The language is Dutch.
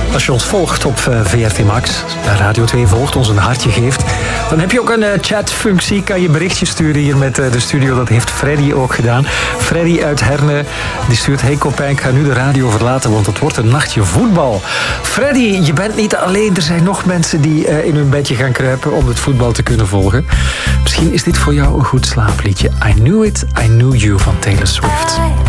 Als je ons volgt op VRT Max, Radio 2 volgt, ons een hartje geeft, dan heb je ook een chatfunctie. Kan je berichtjes sturen hier met de studio. Dat heeft Freddy ook gedaan. Freddy uit Herne, die stuurt: hey Copijn, ik ga nu de radio verlaten, want het wordt een nachtje voetbal. Freddy, je bent niet alleen. Er zijn nog mensen die in hun bedje gaan kruipen om het voetbal te kunnen volgen. Misschien is dit voor jou een goed slaapliedje. I Knew It, I Knew You van Taylor Swift.